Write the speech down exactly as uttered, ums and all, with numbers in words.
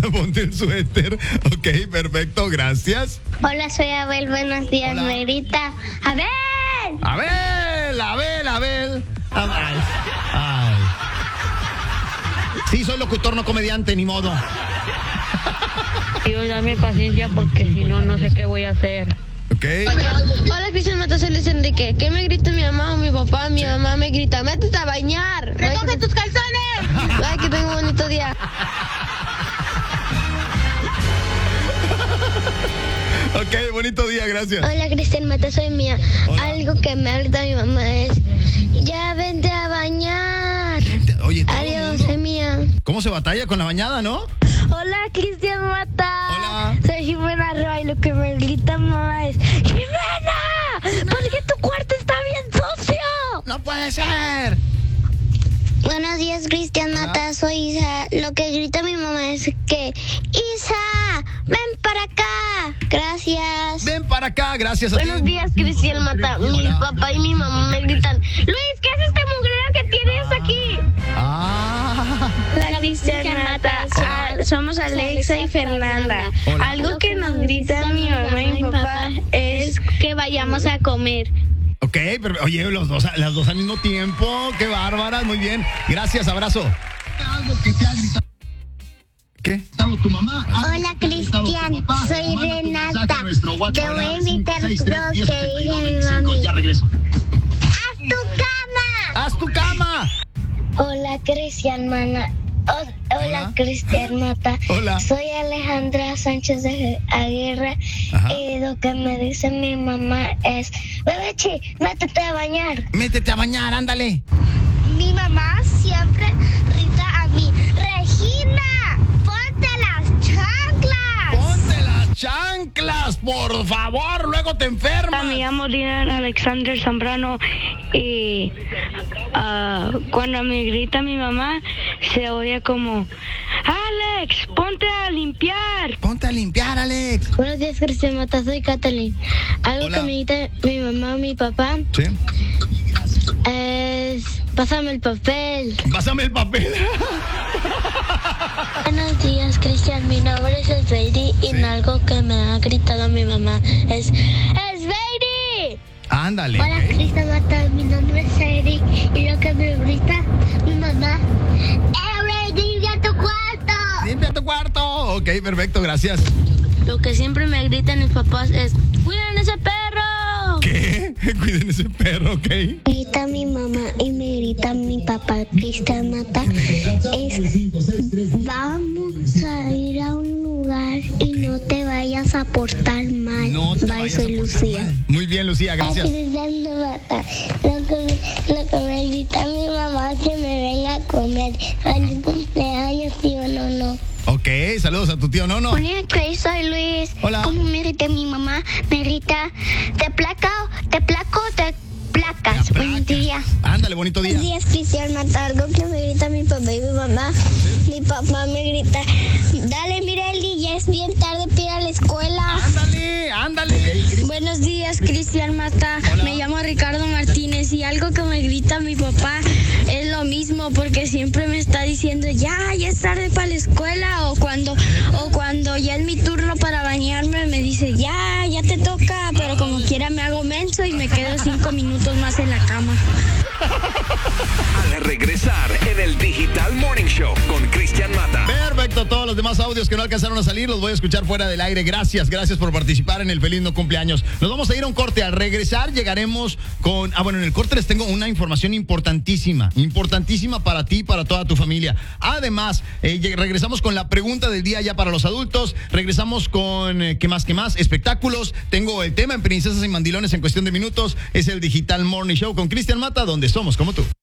Ponte el suéter. Ok, perfecto, gracias. Hola, soy Abel, buenos días, Hola. Negrita. ¡Abel! Abel, Abel, Abel. Ay, ay. Sí, soy locutor, no comediante, ni modo. Dios, dame paciencia porque si no, no sé qué voy a hacer. Ok. Hola, Cristian Mata, soy Luis Enrique. ¿Qué me grita mi mamá o mi papá? Mi mamá me grita, métete a bañar. ¡Recoge tus calzones! Ay, que tengo un bonito día. Ok, bonito día, gracias. Hola, Cristian Mata, soy Mía. Hola. Algo que me grita mi mamá es, ya vente a bañar. Oye, todo el Adiós, mundo. soy Mía. ¿Cómo se batalla con la bañada, no? Hola, Cristian Mata. Hola. Soy Jimena Roa y lo que me grita mi mamá es, ¡Jimena! ¿Por qué tu cuarto está bien sucio? ¡No puede ser! Buenos días, Cristian Hola. Mata, soy Isa. Lo que grita mi mamá es que, Isa, ven para acá. Gracias. Ven para acá, gracias a ti. Buenos días, Cristian Mata. Mi Hola. papá y mi mamá me gritan, Luis, ¿qué es este mugrero que tienes aquí? Ah. Hola, Cristian Mata. Hola. Somos Alexa y Fernanda. Hola. Algo que nos grita mi mamá y mi papá es que vayamos a comer. Ok, pero oye, los dos, las dos al mismo tiempo. Qué bárbaras, muy bien. Gracias, abrazo. ¿Qué? Hola, Cristian. Soy Renata. Te voy a invitar dos que dije mi mami. ¡Haz tu cama! ¡Haz tu cama! Hola, Cristian Mana. Oh, hola, Hola. Cristian Mata. Hola. Soy Alejandra Sánchez de Aguirre. Ajá. Y lo que me dice mi mamá es, Bebechi, métete a bañar. Métete a bañar, ándale. Mi mamá siempre grita a mí, Regina, ponte las chanclas. Ponte las chanclas, por favor, luego te enfermas. Me llamo Dylan Alexander Zambrano y ah, cuando me grita mi mamá se oye como, Alex, ponte a limpiar. Ponte a limpiar, Alex. Buenos días, Cristian Mata, soy Kathleen. Algo Hola. que me grita mi mamá o mi papá Sí. es, pásame el papel. Pásame el papel. Buenos días, Cristian. Mi nombre es Esbeidi y Sí. algo que me ha gritado mi mamá es ¡Esbeidi! Ándale. Hola, ok. Cristian Mata. Mi nombre es Eric y lo que me grita mi mamá es limpia tu cuarto. Limpia tu cuarto. Ok, perfecto, gracias. Lo que siempre me gritan mis papás es ¡cuiden ese perro! ¿Qué? Cuiden ese perro, ok. Me grita mi mamá y me grita mi papá, Cristian Mata, es vamos a ir a un lugar y no te vayas a portar mal. No te Bye, vayas soy a portar Lucía. mal. Muy bien, Lucía, gracias. Cristian Mata, lo que, lo que me grita mi mamá es que me venga a comer. Feliz cumpleaños, tío, no, no. Ok, saludos a tu tío Nono. Hola, Cris, soy Luis. Hola. ¿Cómo me grita mi mamá? Me grita, te placa, te placo, te placas. Te Buen placas. día. Ándale, bonito día. Buenos días, Cristian Mata. Algo que me grita mi papá y mi mamá. Mi papá me grita, dale, Mireli, ya es bien tarde para ir a la escuela. Ándale, ándale. Buenos días, Cristian Mata. Hola. Me llamo Ricardo Martínez y algo que me grita mi papá es lo mismo porque siempre me está diciendo ya, ya es tarde para la escuela o cuando o cuando ya es mi turno para bañarme me dice ya, ya te toca, pero como quiera me hago menso y me quedo cinco minutos más en la cama. Al regresar en el Digital Morning Show con Cristian Mata. Perfecto, todos los demás audios que no alcanzaron a salir los voy a escuchar fuera del aire. Gracias, gracias por participar en el Feliz No Cumpleaños. Nos vamos a ir a un corte. Al regresar llegaremos con... Ah, bueno, en el corte les tengo una información importantísima, importantísima para ti y para toda tu familia. Además, eh, lleg- regresamos con la pregunta del día ya para los adultos. Regresamos con, eh, ¿qué más, qué más? Espectáculos. Tengo el tema en Princesas y Mandilones en cuestión de minutos. Es el Digital Morning Show con Cristian Mata, donde somos como tú.